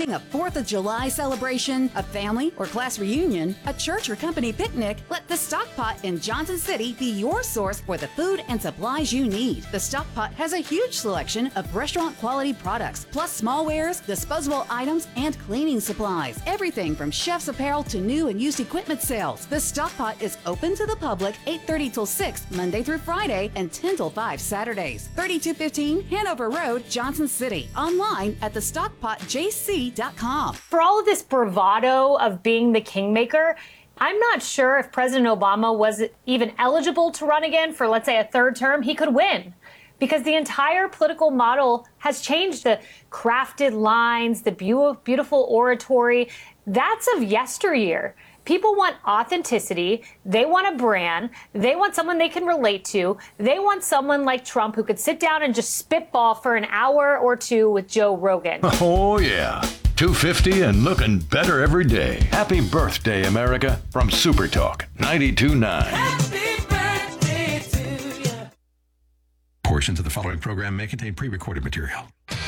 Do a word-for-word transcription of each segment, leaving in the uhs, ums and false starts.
hosting a fourth of July celebration, a family or class reunion, a church or company picnic, let the Stock Pot in Johnson City be your source for the food and supplies you need. The Stock Pot has a huge selection of restaurant quality products, plus smallwares, disposable items, and cleaning supplies. Everything from chef's apparel to new and used equipment sales. The Stock Pot is open to the public eight thirty till six Monday through Friday and ten till five Saturdays. thirty-two fifteen Hanover Road, Johnson City. Online at the stock pot j c dot com. For all of this bravado of being the kingmaker, I'm not sure if President Obama was even eligible to run again for, let's say, a third term. He could win because the entire political model has changed. The crafted lines, the beautiful oratory, that's of yesteryear. People want authenticity. They want a brand. They want someone they can relate to. They want someone like Trump who could sit down and just spitball for an hour or two with Joe Rogan. Oh, yeah. two fifty and looking better every day. Happy birthday, America, from Super Talk ninety-two point nine. Happy birthday to you. Portions of the following program may contain pre-recorded material.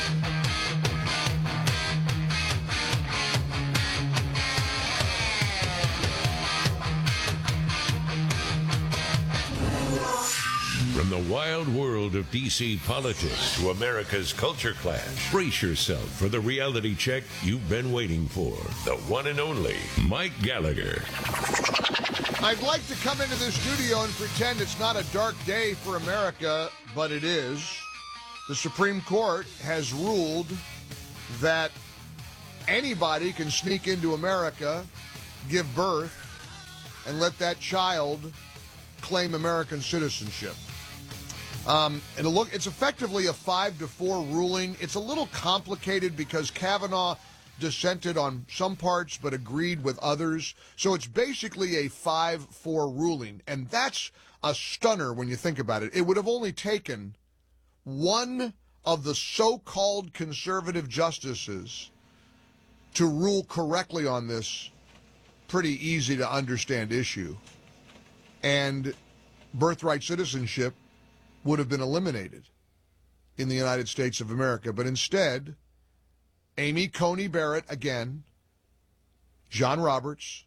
From the wild world of D C politics to America's culture clash, brace yourself for the reality check you've been waiting for. The one and only Mike Gallagher. I'd like to come into this studio and pretend it's not a dark day for America, but it is. The Supreme Court has ruled that anybody can sneak into America, give birth, and let that child claim American citizenship. Um, and a look, it's effectively a five to four ruling. It's a little complicated because Kavanaugh dissented on some parts but agreed with others. So it's basically a five four ruling. And that's a stunner when you think about it. It would have only taken one of the so-called conservative justices to rule correctly on this pretty easy to understand issue. And birthright citizenship would have been eliminated in the United States of America. But instead, Amy Coney Barrett again, John Roberts,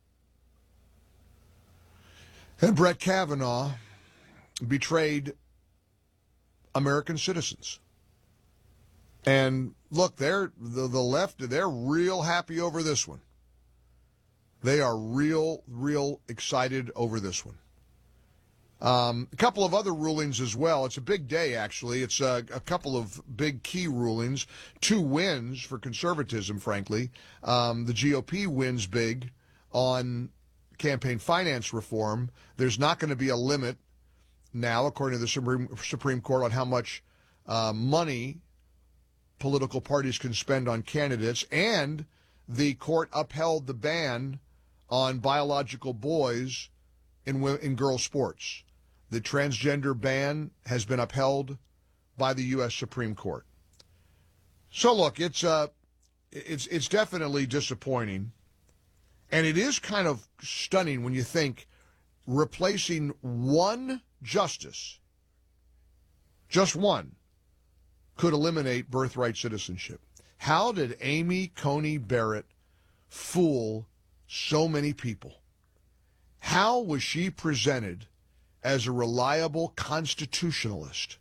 and Brett Kavanaugh betrayed American citizens. And look, they're the, the left, they're real happy over this one. They are real, real excited over this one. Um, a couple of other rulings as well. It's a big day, actually. It's a, a couple of big key rulings. Two wins for conservatism, frankly. Um, the G O P wins big on campaign finance reform. There's not going to be a limit now, according to the Supreme, Supreme Court, on how much uh, money political parties can spend on candidates. And the court upheld the ban on biological boys in, in girls' sports. The transgender ban has been upheld by the U S Supreme Court. So look, it's uh, it's it's definitely disappointing, and it is kind of stunning when you think replacing one justice, just one, could eliminate birthright citizenship. How did Amy Coney Barrett fool so many people? How was she presented as a reliable constitutionalist?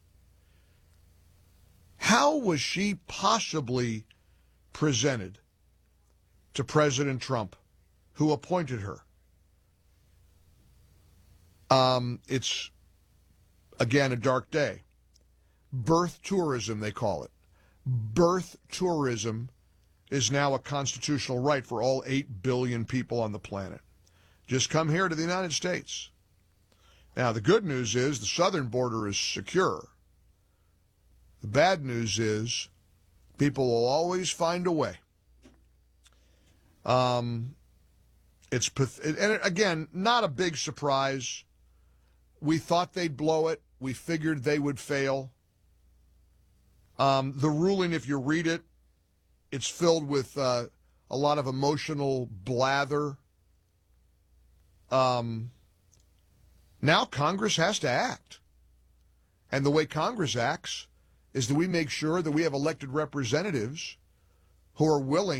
How was she possibly presented to President Trump, who appointed her? Um, it's, again, a dark day. Birth tourism, they call it. Birth tourism is now a constitutional right for all eight billion people on the planet. Just come here to the United States. Now, the good news is the southern border is secure. The bad news is people will always find a way. Um, it's and again, not a big surprise. We thought they'd blow it. We figured they would fail. Um, the ruling, if you read it, it's filled with uh, a lot of emotional blather. Um, now Congress has to act. And the way Congress acts is that we make sure that we have elected representatives who are willing